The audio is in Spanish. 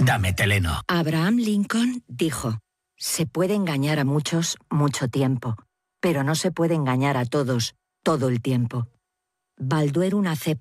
Dame Teleno. Abraham Lincoln dijo: se puede engañar a muchos mucho tiempo, pero no se puede engañar a todos todo el tiempo. Balduero Una